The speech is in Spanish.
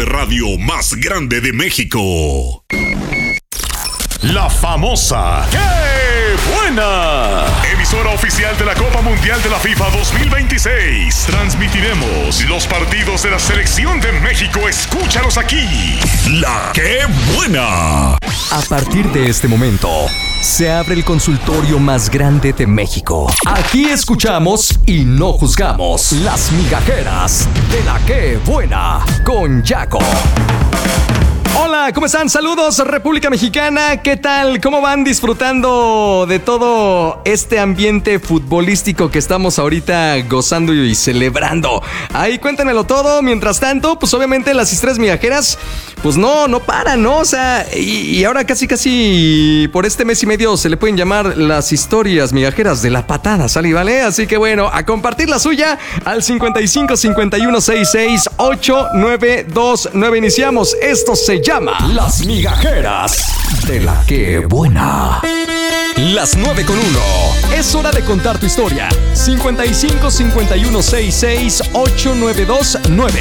de radio más grande de México. La famosa ¡Qué buena! Emisora oficial de la Copa Mundial de la FIFA 2026. Transmitiremos los partidos de la Selección de México. Escúchalos aquí. La ¡Qué buena! A partir de este momento, se abre el consultorio más grande de México. Aquí escuchamos y no juzgamos las migajeras de la ¡Qué buena! Con Yaco. Hola, ¿cómo están? Saludos, República Mexicana. ¿Qué tal? ¿Cómo van disfrutando de todo este ambiente futbolístico que estamos ahorita gozando y celebrando? Ahí cuéntenmelo todo. Mientras tanto, pues obviamente las historias migajeras, pues no paran, ¿no? O sea, y ahora casi por este mes y medio se le pueden llamar las historias migajeras de la patada, ¿sale y vale? Así que bueno, a compartir la suya al 55 51 66 8929. Iniciamos. Esto se llama Las Migajeras de la ¡Qué buena! Las 9:01. Es hora de contar tu historia. 55 51 66 8929.